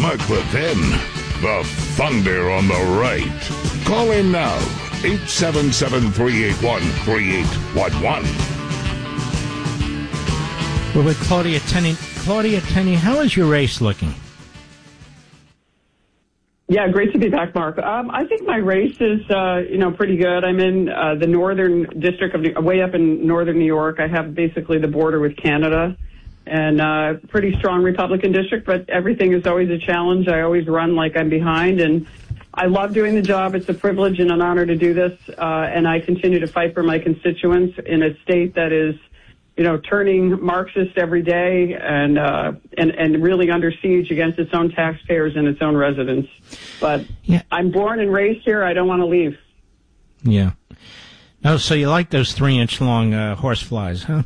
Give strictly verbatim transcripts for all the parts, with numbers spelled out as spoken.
Mark Levin, the Thunder on the right. Call in now, eight seven seven, three eight one, three eight one one. We're with Claudia Tenney. Claudia Tenney, how is your race looking? Yeah, great to be back, Mark. Um, I think my race is, uh, you know, pretty good. I'm in uh, the northern district of, New- way up in northern New York. I have basically the border with Canada, and uh, pretty strong Republican district, but everything is always a challenge. I always run like I'm behind, and I love doing the job. It's a privilege and an honor to do this, uh, and I continue to fight for my constituents in a state that is, you know, turning Marxist every day and, uh, and, and really under siege against its own taxpayers and its own residents. But yeah. I'm born and raised here. I don't want to leave. Yeah. Oh, so you like those three-inch long uh, horse flies, huh?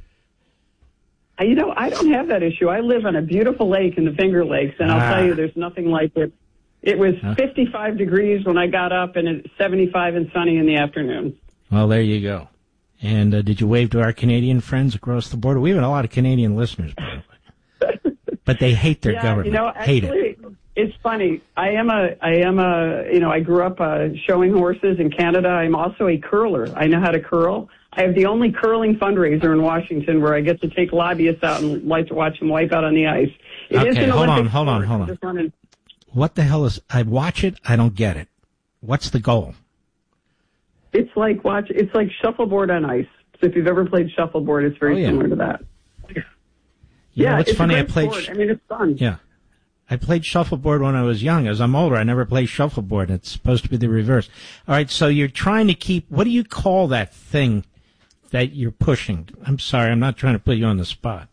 You know, I don't have that issue. I live on a beautiful lake in the Finger Lakes, and I'll ah. tell you, there's nothing like it. It was huh? fifty-five degrees when I got up, and it's seventy-five and sunny in the afternoon. Well, there you go. And uh, did you wave to our Canadian friends across the border? We have a lot of Canadian listeners, by the way. But they hate their yeah, government. You know, hate actually, it. It's funny. I am a, I am a, you know, I grew up uh, showing horses in Canada. I'm also a curler. I know how to curl. I have the only curling fundraiser in Washington where I get to take lobbyists out and like to watch them wipe out on the ice. It okay, is an hold Olympic on, hold on, hold on. Just wanted... What the hell is? I watch it. I don't get it. What's the goal? It's like watch. It's like shuffleboard on ice. So if you've ever played shuffleboard, it's very oh, yeah. similar to that. You yeah, know, it's, it's funny. A I great played. sport. I mean, it's fun. Yeah, I played shuffleboard when I was young. As I'm older, I never played shuffleboard. It's supposed to be the reverse. All right, so you're trying to keep. What do you call that thing that you're pushing? I'm sorry, I'm not trying to put you on the spot.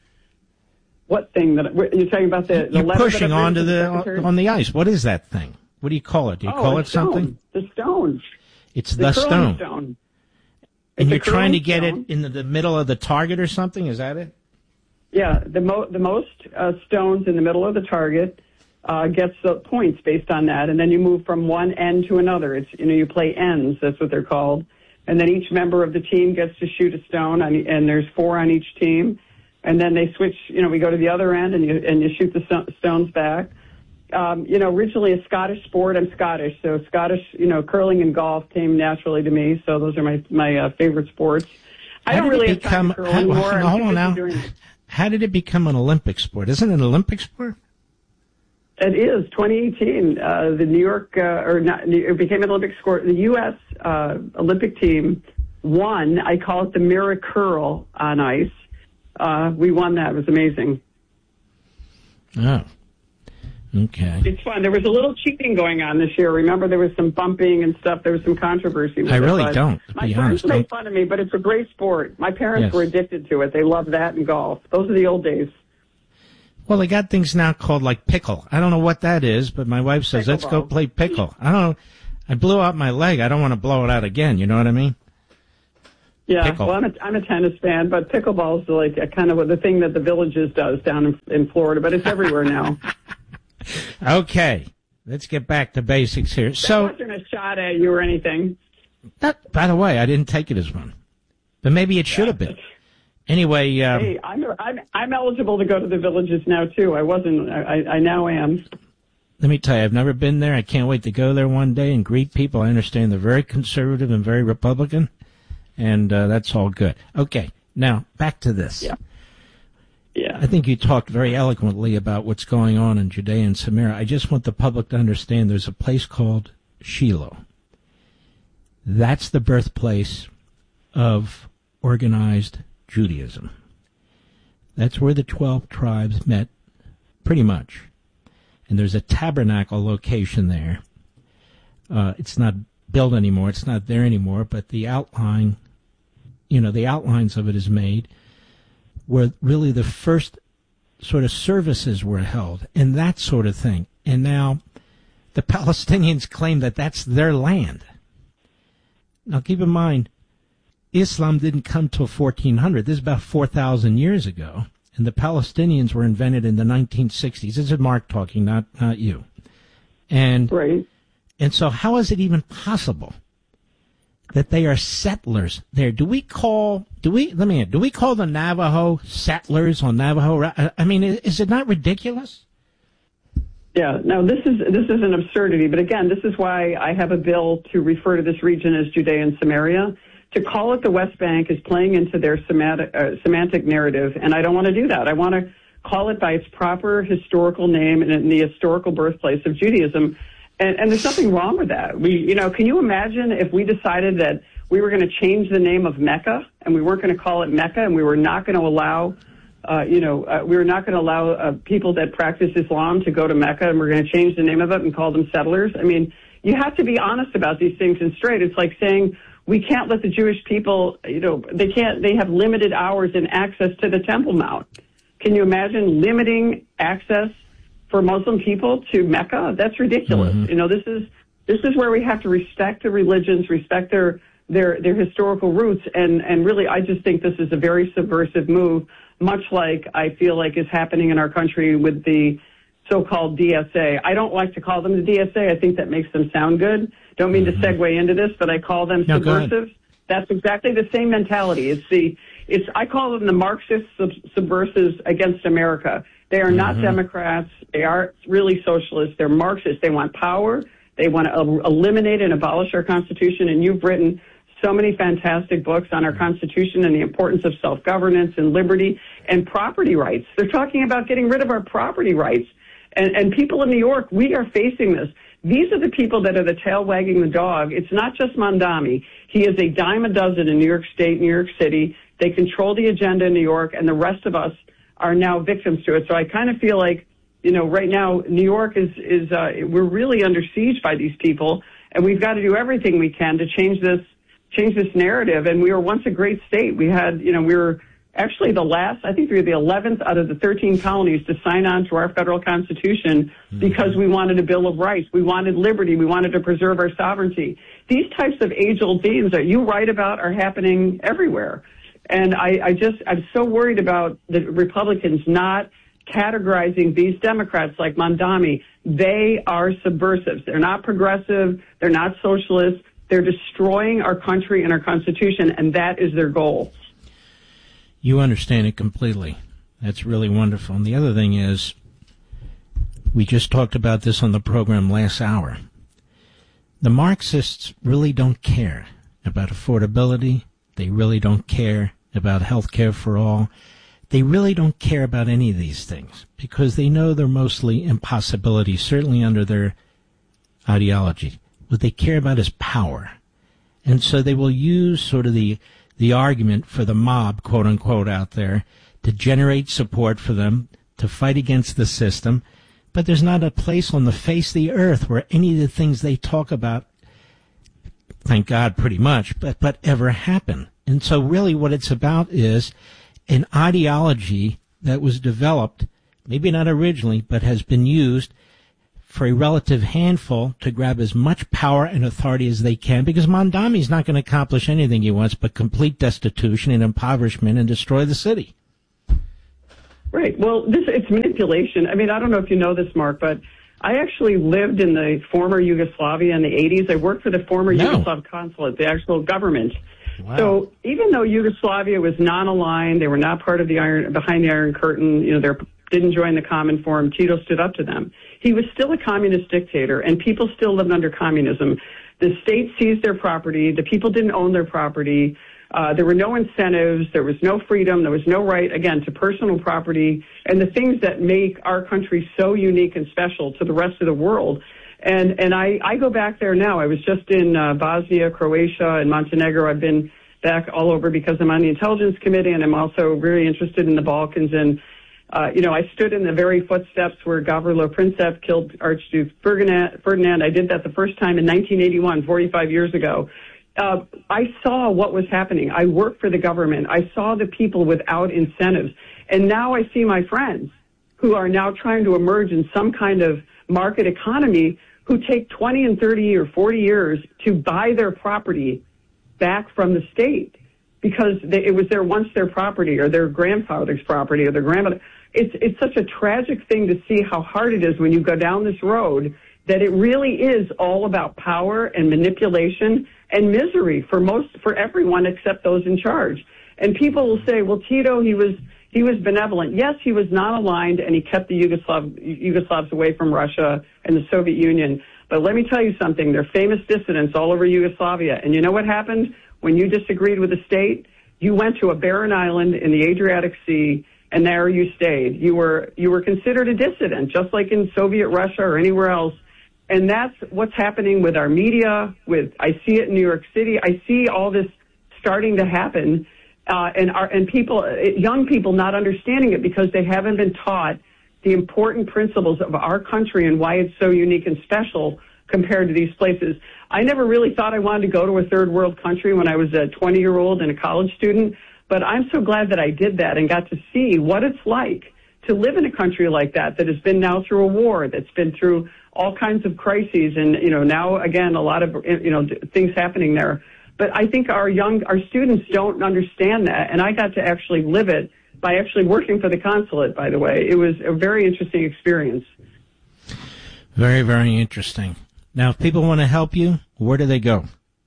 What thing that you're talking about? The, the you're pushing onto the, the on the ice. What is that thing? What do you call it? Do you oh, call it stone. something? The stone. It's the, the stone. stone. And it's you're trying to get stone. it in the, the middle of the target or something? Is that it? Yeah, the, mo- the most uh, stones in the middle of the target uh, gets the points based on that, and then you move from one end to another. It's you know you play ends. That's what they're called. And then each member of the team gets to shoot a stone, on, and there's four on each team. And then they switch. You know, we go to the other end, and you and you shoot the st- stones back. Um, you know, originally a Scottish sport. I'm Scottish, so Scottish, you know, curling and golf came naturally to me. So those are my my uh, favorite sports. I how don't really become, have time to curl anymore. Hold, hold on now. How did it become an Olympic sport? Isn't it an Olympic sport? It is. twenty eighteen, uh, the New York, uh, or not, it became an Olympic sport. The U S uh, Olympic team won. I call it the Mirror Curl on ice. Uh, we won that. It was amazing. Oh. Okay. It's fun. There was a little cheating going on this year. Remember, there was some bumping and stuff. There was some controversy with I it, really but don't, to my be friends honest. make fun of me, but it's a great sport. My parents yes. were addicted to it. They love that and golf. Those are the old days. Well, they got things now called like pickle. I don't know what that is, but my wife says, let's go play pickle. I don't know. I blew out my leg. I don't want to blow it out again. You know what I mean? Yeah, pickle. well, I'm a, I'm a tennis fan, but pickleball is like a kind of the thing that the Villages does down in, in Florida, but it's everywhere now. Okay, let's get back to basics here. That so, wasn't a shot at you or anything. That, by the way, I didn't take it as one, but maybe it should have been. Anyway, um, hey, I'm, I'm I'm eligible to go to the Villages now too. I wasn't. I, I now am. Let me tell you, I've never been there. I can't wait to go there one day and greet people. I understand they're very conservative and very Republican, and uh, that's all good. Okay, now back to this. Yeah. Yeah. I think you talked very eloquently about what's going on in Judea and Samaria. I just want the public to understand there's a place called Shiloh. That's the birthplace of organized Judaism. That's where the twelve tribes met, pretty much. And there's a tabernacle location there. Uh, it's not built anymore. It's not there anymore, but the outline, you know, the outlines of it is made where really the first sort of services were held and that sort of thing. And now the Palestinians claim that that's their land. Now keep in mind, Islam didn't come till fourteen hundred. This is about four thousand years ago. And the Palestinians were invented in the nineteen sixties. This is Mark talking, not not you. And right. And so how is it even possible that they are settlers there? Do we call, do we, let me, do we call the Navajo settlers on Navajo? I mean, is it not ridiculous? Yeah, no, this is this is an absurdity. But again, this is why I have a bill to refer to this region as Judea and Samaria. To call it the West Bank is playing into their semantic, uh, semantic narrative, and I don't want to do that. I want to call it by its proper historical name and in the historical birthplace of Judaism. And, and there's nothing wrong with that. We, you know, can you imagine if we decided that we were going to change the name of Mecca and we weren't going to call it Mecca and we were not going to allow, uh, you know, uh, we were not going to allow uh, people that practice Islam to go to Mecca and we're going to change the name of it and call them settlers? I mean, you have to be honest about these things and straight. It's like saying we can't let the Jewish people, you know, they can't, they have limited hours and access to the Temple Mount. Can you imagine limiting access for Muslim people to Mecca? That's ridiculous. Mm-hmm. You know, this is this is where we have to respect the religions, respect their their their historical roots, and and really, I just think this is a very subversive move, much like I feel like is happening in our country with the so-called D S A. I don't like to call them the D S A. I think that makes them sound good. Don't mean mm-hmm. to segue into this, but I call them no, subversive. That's exactly the same mentality. It's the it's I call them the Marxist sub- subversives against America. They are not mm-hmm. Democrats. They are really socialists. They're Marxists. They want power. They want to el- eliminate and abolish our Constitution. And you've written so many fantastic books on our Constitution and the importance of self-governance and liberty and property rights. They're talking about getting rid of our property rights. And, and people in New York, we are facing this. These are the people that are the tail wagging the dog. It's not just Mamdani. He is a dime a dozen in New York State, New York City. They control the agenda in New York, and the rest of us are now victims to it. So I kind of feel like, you know, right now New York is, is uh, we're really under siege by these people, and we've got to do everything we can to change this, change this narrative. And we were once a great state. We had, you know, we were actually the last, I think we were the eleventh out of the thirteen colonies to sign on to our federal Constitution mm-hmm. because we wanted a Bill of Rights. We wanted liberty. We wanted to preserve our sovereignty. These types of age-old themes that you write about are happening everywhere. And I, I just, I'm so worried about the Republicans not categorizing these Democrats like Mamdani. They are subversives. They're not progressive. They're not socialists. They're destroying our country and our Constitution, and that is their goal. You understand it completely. That's really wonderful. And the other thing is, we just talked about this on the program last hour. The Marxists really don't care about affordability. They really don't care about health care for all. They really don't care about any of these things because they know they're mostly impossibilities, certainly under their ideology. What they care about is power. And so they will use sort of the the argument for the mob, quote unquote, out there to generate support for them, to fight against the system. But there's not a place on the face of the earth where any of the things they talk about, thank God pretty much, but, but ever happen. And so really what it's about is an ideology that was developed, maybe not originally, but has been used for a relative handful to grab as much power and authority as they can, because Mamdani is not going to accomplish anything he wants but complete destitution and impoverishment and destroy the city. Right. Well, this it's manipulation. I mean, I don't know if you know this, Mark, but I actually lived in the former Yugoslavia in the eighties. I worked for the former no. Yugoslav consulate, the actual government. Wow. So even though Yugoslavia was non-aligned, they were not part of the iron behind the Iron Curtain, you know, they didn't join the Common Forum, Tito stood up to them. He was still a communist dictator, and people still lived under communism. The state seized their property. The people didn't own their property. Uh, there were no incentives. There was no freedom. There was no right, again, to personal property and the things that make our country so unique and special to the rest of the world. And and I, I go back there now. I was just in uh, Bosnia, Croatia, and Montenegro. I've been back all over because I'm on the Intelligence Committee, and I'm also very interested in the Balkans. And, uh, you know, I stood in the very footsteps where Gavrilo Princip killed Archduke Ferdinand. I did that the first time in nineteen eighty-one, forty-five years ago. Uh, I saw what was happening. I worked for the government. I saw the people without incentives. And now I see my friends who are now trying to emerge in some kind of market economy who take twenty and thirty or forty years to buy their property back from the state because they, it was their once their property or their grandfather's property or their grandmother. It's, it's such a tragic thing to see how hard it is when you go down this road that it really is all about power and manipulation and misery for most, for everyone except those in charge. And people will say, well, Tito, he was, He was benevolent. Yes, he was non-aligned, and he kept the Yugoslav, Yugoslavs away from Russia and the Soviet Union. But let me tell you something. There are famous dissidents all over Yugoslavia. And you know what happened when you disagreed with the state? You went to a barren island in the Adriatic Sea, and there you stayed. You were you were considered a dissident, just like in Soviet Russia or anywhere else. And that's what's happening with our media. With I see it in New York City. I see all this starting to happen, uh, and our and people, young people, not understanding it because they haven't been taught the important principles of our country and why it's so unique and special compared to these places. I never really thought I wanted to go to a third world country when I was a twenty-year-old and a college student. But I'm so glad that I did that and got to see what it's like to live in a country like that, that has been now through a war, that's been through all kinds of crises, and, you know, now, again, a lot of, you know, things happening there. But I think our young, our students don't understand that, and I got to actually live it by actually working for the consulate, by the way. It was a very interesting experience. Very, very interesting. Now, if people want to help you, where do they go?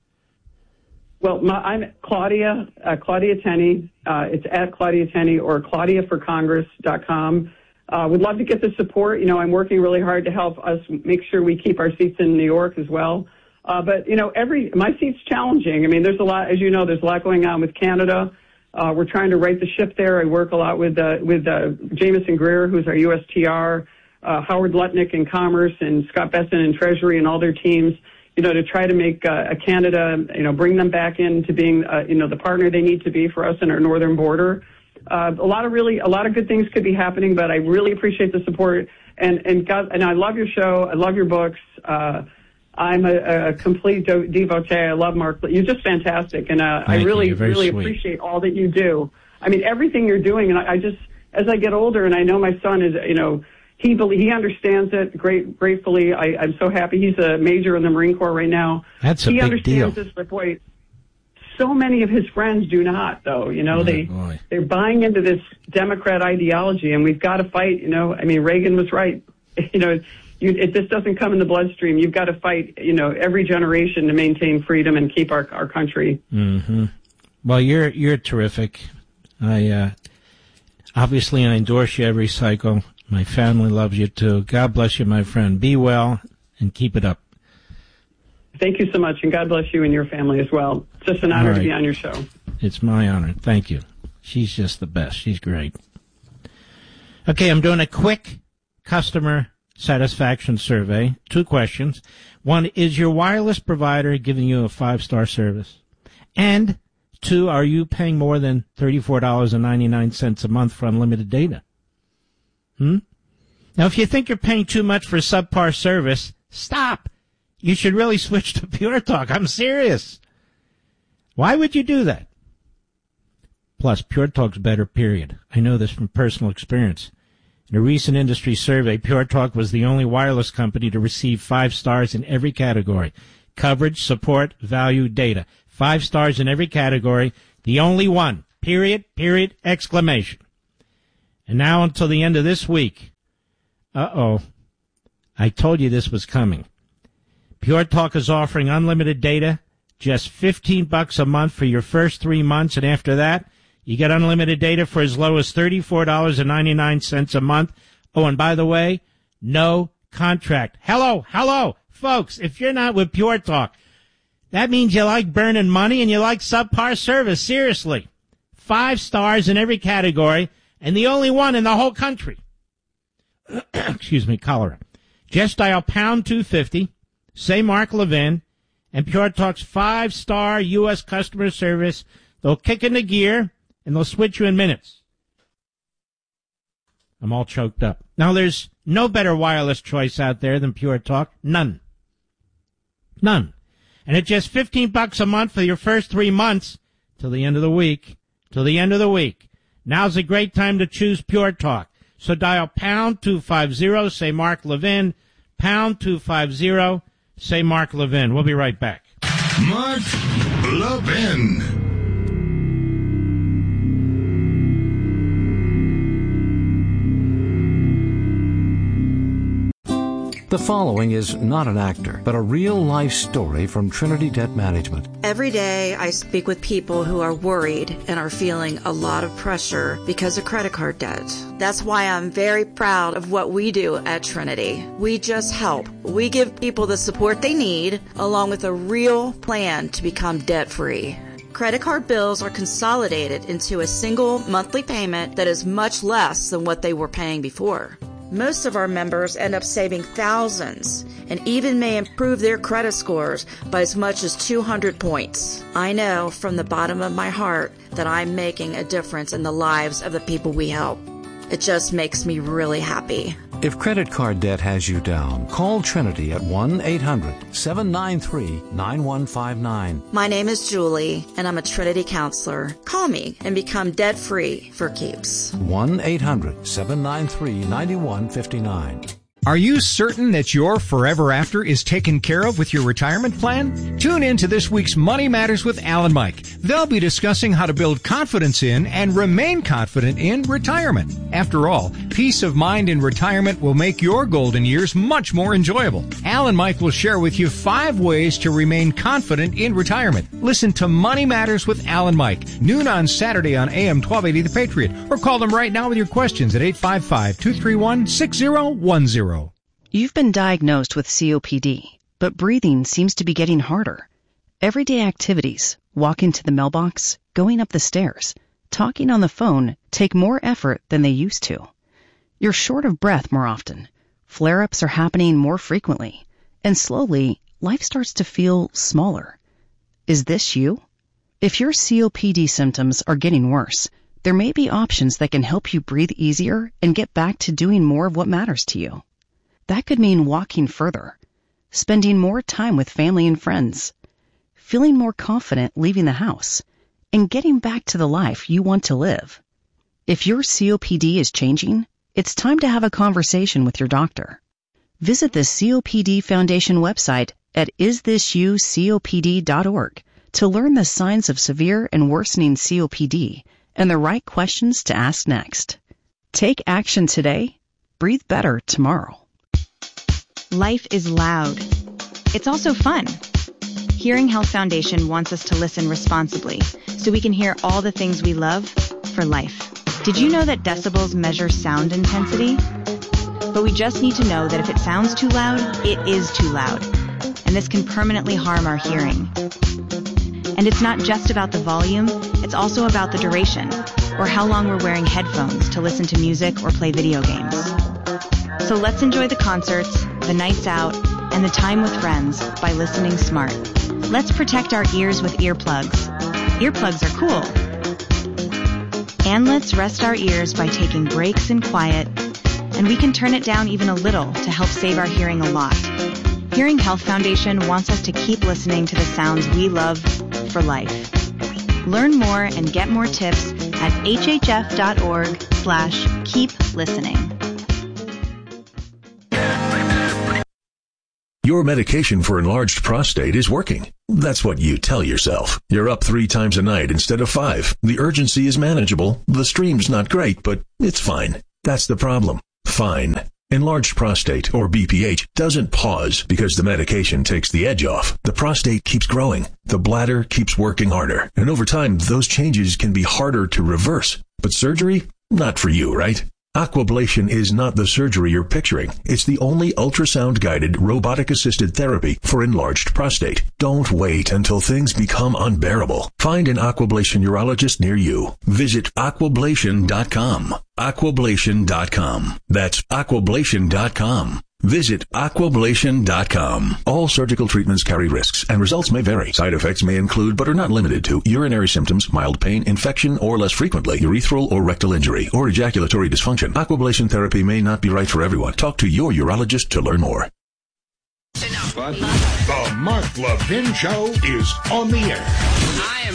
Well, my, I'm Claudia, uh, Claudia Tenney. Uh, it's at Claudia Tenney or claudia for congress dot com. Uh, we'd love to get the support. You know, I'm working really hard to help us make sure we keep our seats in New York as well. Uh, but, you know, every my seat's challenging. I mean, there's a lot, as you know, there's a lot going on with Canada. Uh, we're trying to right the ship there. I work a lot with uh, with uh, Jameson Greer, who's our U S T R, uh, Howard Lutnick in Commerce, and Scott Besson in Treasury, and all their teams, you know, to try to make uh, Canada, you know, bring them back into being, uh, you know, the partner they need to be for us in our northern border. Uh, a lot of really, a lot of good things could be happening, but I really appreciate the support. And and God, and I love your show. I love your books. Uh, I'm a, a complete do- devotee. I love Mark. You're just fantastic, and uh, I really, really sweet. appreciate all that you do. I mean, everything you're doing, and I, I just, as I get older, and I know my son is, you know, he believe, he understands it. Great, gratefully, I, I'm so happy. He's a major in the Marine Corps right now. That's a he big understands deal. this, but boy, so many of his friends do not, though. You know, oh, they boy. they're buying into this Democrat ideology, and we've got to fight. You know, I mean, Reagan was right. You know. You, it just doesn't come in the bloodstream. You've got to fight, you know, every generation to maintain freedom and keep our our country. Mm-hmm. Well, you're you're terrific. I uh, obviously I endorse you every cycle. My family loves you too. God bless you, my friend. Be well and keep it up. Thank you so much, and God bless you and your family as well. It's just an honor right. to be on your show. It's my honor. Thank you. She's just the best. She's great. Okay, I'm doing a quick customer satisfaction survey. Two questions. One, is your wireless provider giving you a five-star service? And two, are you paying more than thirty-four dollars and ninety-nine cents a month for unlimited data? Hmm? Now, if you think you're paying too much for subpar service, stop. You should really switch to Pure Talk. I'm serious. Why would you do that? Plus, Pure Talk's better, period. I know this from personal experience. In a recent industry survey, Pure Talk was the only wireless company to receive five stars in every category. Coverage, support, value, data. Five stars in every category. The only one. Period, period, exclamation. And now until the end of this week. Uh-oh. I told you this was coming. Pure Talk is offering unlimited data, just fifteen bucks a month for your first three months, and after that, you get unlimited data for as low as thirty-four dollars and ninety-nine cents a month. Oh, and by the way, no contract. Hello, hello, folks, if you're not with Pure Talk, that means you like burning money and you like subpar service. Seriously. Five stars in every category, and the only one in the whole country. Excuse me, cholera. Just dial pound two fifty, say Mark Levin, and Pure Talk's five-star U S customer service. They'll kick in the gear, and they'll switch you in minutes. I'm all choked up. Now, there's no better wireless choice out there than Pure Talk. None. None. And at just fifteen bucks a month for your first three months, till the end of the week, till the end of the week, now's a great time to choose Pure Talk. So dial pound two fifty, say Mark Levin, pound two fifty, say Mark Levin. We'll be right back. Mark Levin. The following is not an actor, but a real-life story from Trinity Debt Management. Every day I speak with people who are worried and are feeling a lot of pressure because of credit card debt. That's why I'm very proud of what we do at Trinity. We just help. We give people the support they need, along with a real plan to become debt-free. Credit card bills are consolidated into a single monthly payment that is much less than what they were paying before. Most of our members end up saving thousands and even may improve their credit scores by as much as two hundred points. I know from the bottom of my heart that I'm making a difference in the lives of the people we help. It just makes me really happy. If credit card debt has you down, call Trinity at one eight hundred seven nine three nine one five nine. My name is Julie, and I'm a Trinity counselor. Call me and become debt-free for keeps. one eight hundred seven nine three nine one five nine. Are you certain that your forever after is taken care of with your retirement plan? Tune in to this week's Money Matters with Al and Mike. They'll be discussing how to build confidence in and remain confident in retirement. After all, peace of mind in retirement will make your golden years much more enjoyable. Al and Mike will share with you five ways to remain confident in retirement. Listen to Money Matters with Al and Mike, noon on Saturday on A M twelve eighty The Patriot, or call them right now with your questions at eight five five, two three one, six zero one zero. You've been diagnosed with C O P D, but breathing seems to be getting harder. Everyday activities, walking to the mailbox, going up the stairs, talking on the phone take more effort than they used to. You're short of breath more often. Flare-ups are happening more frequently. And slowly, life starts to feel smaller. Is this you? If your C O P D symptoms are getting worse, there may be options that can help you breathe easier and get back to doing more of what matters to you. That could mean walking further, spending more time with family and friends, feeling more confident leaving the house, and getting back to the life you want to live. If your C O P D is changing, it's time to have a conversation with your doctor. Visit the C O P D Foundation website at is this you C O P D dot org to learn the signs of severe and worsening C O P D and the right questions to ask next. Take action today. Breathe better tomorrow. Life is loud. It's also fun. Hearing Health Foundation wants us to listen responsibly so we can hear all the things we love for life. Did you know that decibels measure sound intensity? But we just need to know that if it sounds too loud, it is too loud. And this can permanently harm our hearing. And it's not just about the volume, it's also about the duration, or how long we're wearing headphones to listen to music or play video games. So let's enjoy the concerts, the nights out, and the time with friends by listening smart. Let's protect our ears with earplugs. Earplugs are cool. And let's rest our ears by taking breaks in quiet, and we can turn it down even a little to help save our hearing a lot. Hearing Health Foundation wants us to keep listening to the sounds we love for life. Learn more and get more tips at hhf.org slash keep listening. Your medication for enlarged prostate is working. That's what you tell yourself. You're up three times a night instead of five. The urgency is manageable. The stream's not great, but it's fine. That's the problem. Fine. Enlarged prostate, or B P H, doesn't pause because the medication takes the edge off. The prostate keeps growing. The bladder keeps working harder. And over time, those changes can be harder to reverse. But surgery? Not for you, right? Aquablation is not the surgery you're picturing. It's the only ultrasound-guided, robotic-assisted therapy for enlarged prostate. Don't wait until things become unbearable. Find an Aquablation urologist near you. Visit aquablation dot com. aquablation dot com. That's aquablation dot com. Visit aquablation dot com. All surgical treatments carry risks, and results may vary. Side effects may include, but are not limited to, urinary symptoms, mild pain, infection, or less frequently, urethral or rectal injury, or ejaculatory dysfunction. Aquablation therapy may not be right for everyone. Talk to your urologist to learn more. The Mark Levin Show is on the air.